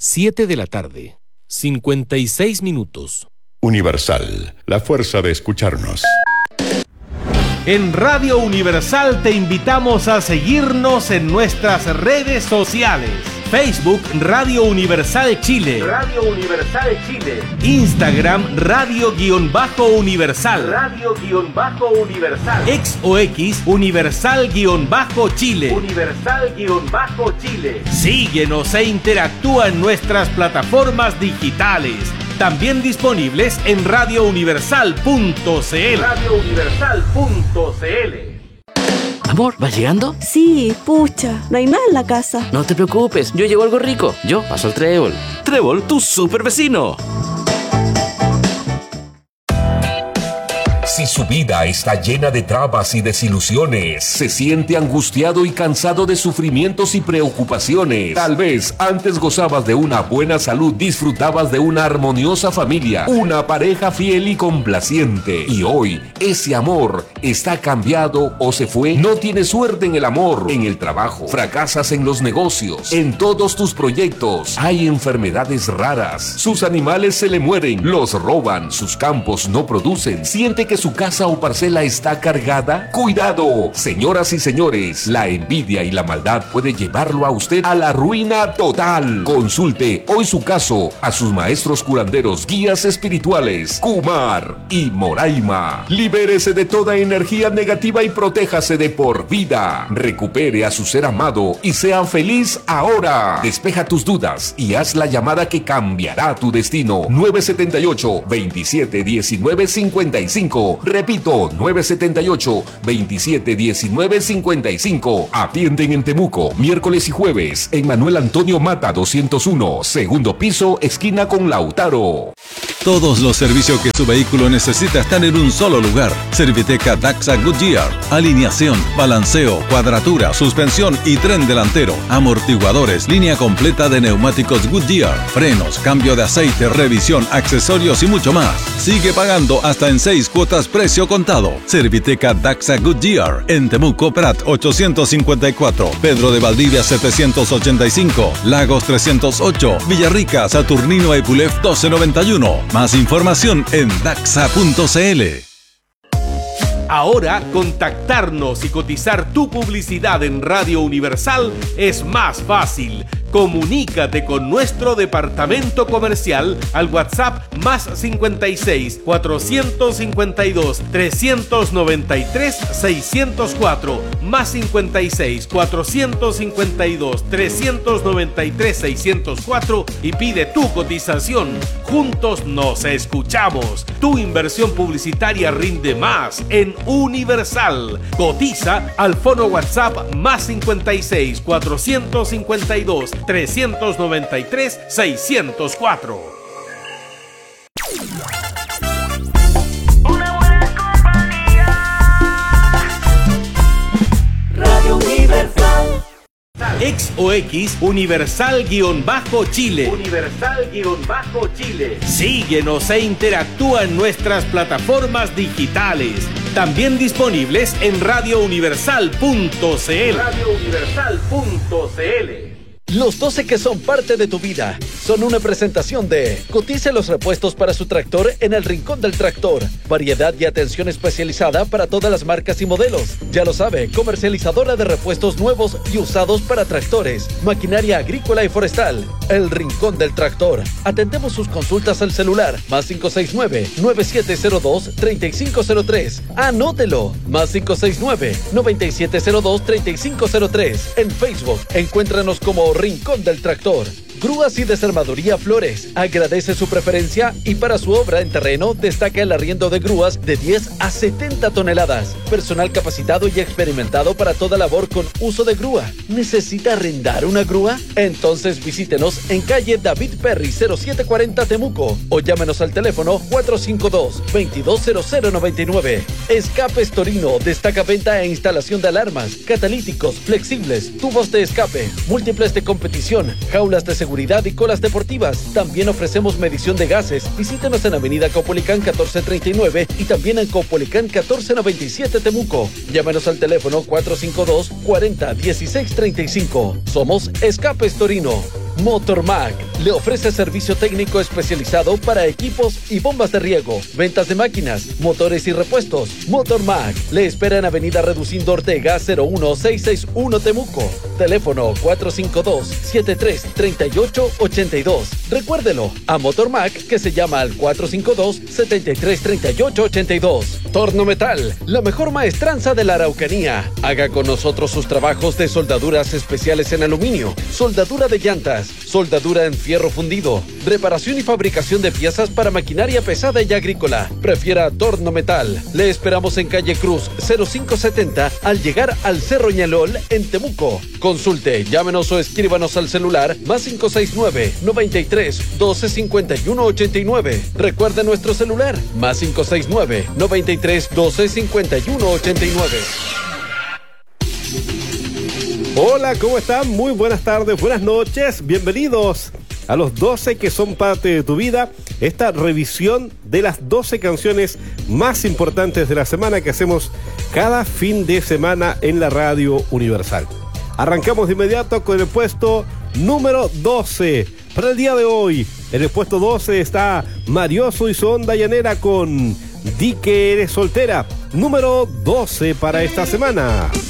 7 de la tarde, 56 minutos. Universal, la fuerza de escucharnos. En Radio Universal te invitamos a seguirnos en nuestras redes sociales. Facebook Radio Universal Chile. Radio Universal Chile. Instagram Radio-Universal. Radio-Universal. X o X Universal-Chile. Universal-Chile. Síguenos e interactúa en nuestras plataformas digitales. También disponibles en radiouniversal.cl. Radiouniversal.cl. Amor, ¿vas llegando? Sí, pucha, no hay nada en la casa. No te preocupes, yo llevo algo rico. Yo paso al Trébol. Trébol, tu super vecino. Si su vida está llena de trabas y desilusiones, se siente angustiado y cansado de sufrimientos y preocupaciones. Tal vez antes gozabas de una buena salud, disfrutabas de una armoniosa familia, una pareja fiel y complaciente. Y hoy, ese amor está cambiado o se fue. No tienes suerte en el amor, en el trabajo, fracasas en los negocios, en todos tus proyectos. Hay enfermedades raras, sus animales se le mueren, los roban, sus campos no producen. Siente que su casa o parcela está cargada. ¡Cuidado! Señoras y señores, la envidia y la maldad puede llevarlo a usted a la ruina total. Consulte hoy su caso a sus maestros curanderos, guías espirituales, Kumar y Moraima. Libérese de toda energía negativa y protéjase de por vida. Recupere a su ser amado y sea feliz ahora. Despeja tus dudas y haz la llamada que cambiará tu destino. 978-2719-55. Repito, 978-2719-55. Atienden en Temuco, miércoles y jueves, en Manuel Antonio Mata 201, segundo piso, esquina con Lautaro. Todos los servicios que su vehículo necesita están en un solo lugar. Serviteca Daxa Goodyear. Alineación, balanceo, cuadratura, suspensión y tren delantero. Amortiguadores, línea completa de neumáticos Goodyear. Frenos, cambio de aceite, revisión, accesorios y mucho más. Sigue pagando hasta en 6 cuotas precio contado. Serviteca Daxa Goodyear. En Temuco, Prat 854. Pedro de Valdivia 785. Lagos 308. Villarrica, Saturnino Epulef 1291. Más información en daxa.cl. Ahora, contactarnos y cotizar tu publicidad en Radio Universal es más fácil. Comunícate con nuestro departamento comercial al WhatsApp más 56 452 393 604 más 56 452 393 604 y pide tu cotización. Juntos nos escuchamos. Tu inversión publicitaria rinde más en Universal. Cotiza al fono WhatsApp más 56 452 393 604. Una buena compañía. Radio Universal. X o X Universal-Chile. Universal-Chile. Síguenos e interactúa en nuestras plataformas digitales. También disponibles en radiouniversal.cl. Radiouniversal.cl. Los 12 que son parte de tu vida son una presentación de Cotice los repuestos para su tractor en el Rincón del Tractor. Variedad y atención especializada para todas las marcas y modelos. Ya lo sabe, comercializadora de repuestos nuevos y usados para tractores, maquinaria agrícola y forestal. El Rincón del Tractor. Atendemos sus consultas al celular más 569-9702-3503. Anótelo, más 569-9702-3503. En Facebook, encuéntranos como Rincón del Tractor. Grúas y Desarmadoría Flores agradece su preferencia y para su obra en terreno destaca el arriendo de grúas de 10 a 70 toneladas. Personal capacitado y experimentado para toda labor con uso de grúa. ¿Necesita arrendar una grúa? Entonces visítenos en calle David Perry 0740 Temuco o llámenos al teléfono 452-220099. Escapes Torino destaca venta e instalación de alarmas, catalíticos, flexibles, tubos de escape, múltiples de competición, jaulas de seguridad y colas deportivas. También ofrecemos medición de gases. Visítenos en Avenida Caupolicán 1439 y también en Caupolicán 1497 Temuco. Llámenos al teléfono 452-40-1635. Somos Escapes Torino. Motormag, le ofrece servicio técnico especializado para equipos y bombas de riego, ventas de máquinas, motores y repuestos. Motormac le espera en Avenida Reducindo Ortega 01661 Temuco. Teléfono 452-733882. Recuérdelo, a Motormac que se llama al 452-733882. Torno Metal, la mejor maestranza de la Araucanía. Haga con nosotros sus trabajos de soldaduras especiales en aluminio, soldadura de llantas, soldadura en fierro fundido, reparación y fabricación de piezas para maquinaria pesada y agrícola. Prefiera Torno Metal. Le esperamos en calle Cruz 0570 al llegar al Cerro Ñalol en Temuco. Consulte, llámenos o escríbanos al celular +569 93 12 51 89. Recuerde nuestro celular +569 93 12 51 89. Hola, ¿cómo están? Muy buenas tardes, buenas noches. Bienvenidos a los 12 que son parte de tu vida. Esta revisión de las 12 canciones más importantes de la semana que hacemos cada fin de semana en la Radio Universal. Arrancamos de inmediato con el puesto número 12. Para el día de hoy, en el puesto 12 está Marioso y su onda llanera con Di que eres soltera. Número 12 para esta semana.